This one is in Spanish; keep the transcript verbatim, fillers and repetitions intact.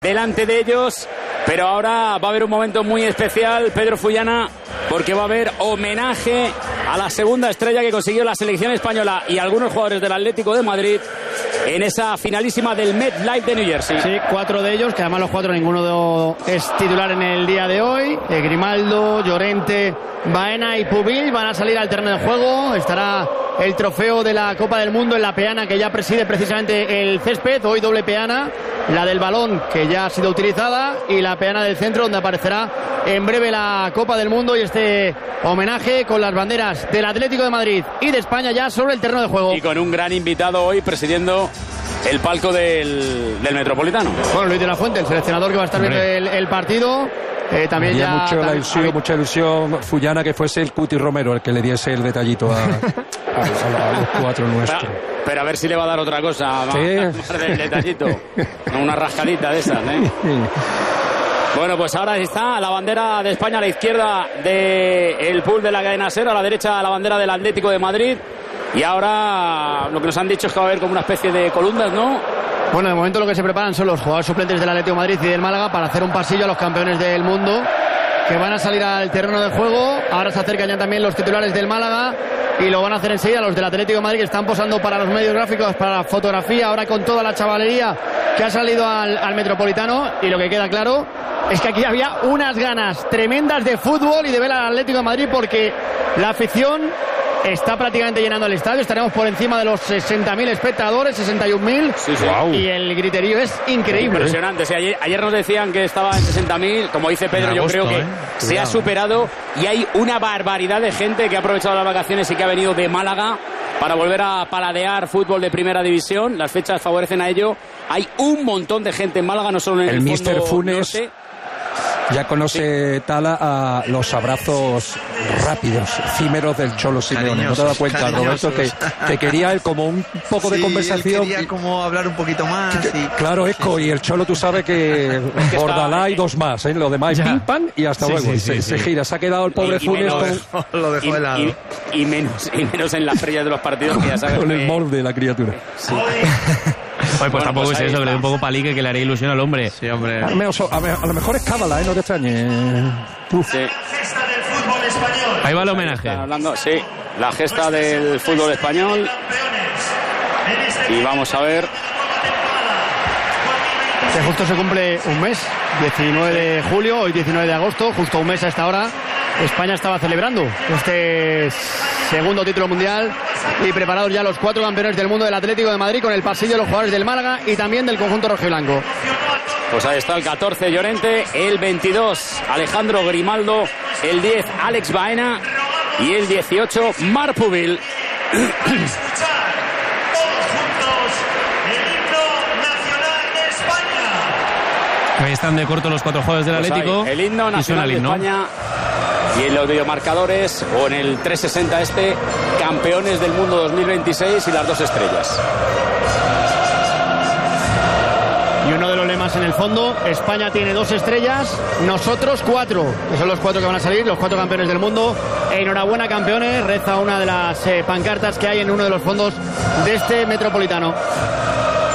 delante de ellos. Pero ahora va a haber un momento muy especial, Pedro Fullana, porque va a haber homenaje a la segunda estrella que consiguió la selección española y algunos jugadores del Atlético de Madrid en esa finalísima del MetLife de New Jersey. Sí, cuatro de ellos, que además los cuatro ninguno es titular en el día de hoy. Eh, Grimaldo, Llorente, Baena y Pubil van a salir al terreno de juego. Estará el trofeo de la Copa del Mundo en la peana que ya preside precisamente el césped. Hoy doble peana, la del balón que ya ha sido utilizada y la peana del centro donde aparecerá en breve la Copa del Mundo y este homenaje con las banderas del Atlético de Madrid y de España ya sobre el terreno de juego. Y con un gran invitado hoy presidiendo el palco del, del Metropolitano. Bueno, Luis de la Fuente, el seleccionador que va a estar viendo el, el partido. Eh, también Había ya mucho también, la ilusión, mucha ilusión Fullana que fuese el Cuti Romero el que le diese el detallito a, a, a, a los cuatro nuestros. Pero, pero a ver si le va a dar otra cosa más, ¿Sí? más del detallito. Una rascadita de esas, ¿eh? Bueno, pues ahora está la bandera de España a la izquierda del pool de la cadena SER, a la derecha la bandera del Atlético de Madrid. Y ahora lo que nos han dicho es que va a haber como una especie de columnas, ¿no? Bueno, de momento lo que se preparan son los jugadores suplentes del Atlético de Madrid y del Málaga para hacer un pasillo a los campeones del mundo que van a salir al terreno de juego. Ahora se acercan ya también los titulares del Málaga y lo van a hacer enseguida los del Atlético de Madrid, que están posando para los medios gráficos, para la fotografía, ahora con toda la chavalería que ha salido al, al Metropolitano. Y lo que queda claro es que aquí había unas ganas tremendas de fútbol y de ver al Atlético de Madrid, porque la afición está prácticamente llenando el estadio. Estaremos por encima de los sesenta mil espectadores, sesenta y un mil. Sí, sí. Wow. Y el griterío es increíble. Impresionante. Sí, ayer, ayer nos decían que estaba en sesenta mil. Como dice Pedro, yo creo que ¿eh? se ha superado. Y hay una barbaridad de gente que ha aprovechado las vacaciones y que ha venido de Málaga para volver a paladear fútbol de primera división. Las fechas favorecen a ello. Hay un montón de gente en Málaga, no solo en el, el míster Funes norte. Ya conoce Tala a los abrazos rápidos, efímeros del Cholo Simeone. ¿No te das cuenta, Roberto, que, que quería él como un poco sí, de conversación? Él quería como hablar un poquito más. Que, y... Claro, Esco, sí, sí. Y el Cholo, tú sabes que Bordalá y dos más, ¿eh? Lo demás es pim, pam y hasta sí, luego. Sí, se, sí, se sí. gira, se ha quedado el pobre y, y Funes menos, con... Lo dejó de lado. Y, y, y, menos, y menos en las ferias de los partidos, que ya sabes. Con que... el molde de la criatura. Sí. Oye, pues bueno, tampoco pues es eso, está. que le dé un poco palique, que le haré ilusión al hombre. Sí, hombre. A, a, a lo mejor es cábala, ¿eh? No te extrañes. Uf. Sí. Ahí va el homenaje. Hablando, sí, la gesta del fútbol español. Y vamos a ver. Que justo se cumple un mes, diecinueve de julio, hoy diecinueve de agosto, justo un mes a esta hora. España estaba celebrando este segundo título mundial y preparados ya los cuatro campeones del mundo del Atlético de Madrid con el pasillo de los jugadores del Málaga y también del conjunto rojiblanco. Pues ahí está el catorce Llorente, el veintidós Alejandro Grimaldo, el diez Alex Baena y el dieciocho Marc Pubil. Ahí están de corto los cuatro jugadores del Pues Atlético. el himno nacional de España. Y en los videomarcadores o en el trescientos sesenta este, campeones del mundo dos mil veintiséis y las dos estrellas. Y uno de los lemas en el fondo, España tiene dos estrellas, nosotros cuatro, que son los cuatro que van a salir, los cuatro campeones del mundo. Enhorabuena, campeones, reza una de las eh, pancartas que hay en uno de los fondos de este Metropolitano.